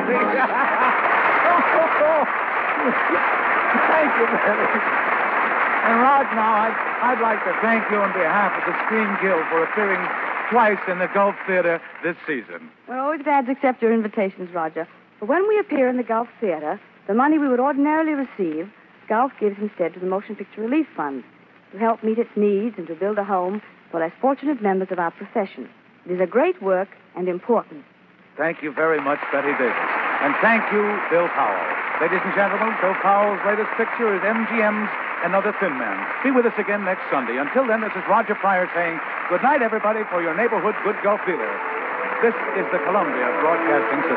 Thank you, Betty. And Rod, now, I'd like to thank you on behalf of the Screen Guild for appearing twice in the Gulf Theater this season. We're always glad to accept your invitations, Roger. But when we appear in the Gulf Theater, the money we would ordinarily receive, Gulf gives instead to the Motion Picture Relief Fund to help meet its needs and to build a home for less fortunate members of our profession. It is a great work and important. Thank you very much, Betty Davis. And thank you, Bill Powell. Ladies and gentlemen, Bill Powell's latest picture is MGM's Another Thin Man. Be with us again next Sunday. Until then, this is Roger Pryor saying good night, everybody, for your neighborhood good Gulf dealer. This is the Columbia Broadcasting System.